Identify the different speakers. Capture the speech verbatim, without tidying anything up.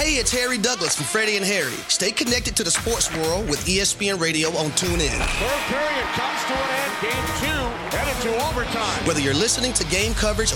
Speaker 1: Hey, it's Harry Douglas from Freddie and Harry. Stay connected to the sports world with E S P N Radio on TuneIn.
Speaker 2: Third period comes to an end. Game two headed to overtime.
Speaker 1: Whether you're listening to game coverage or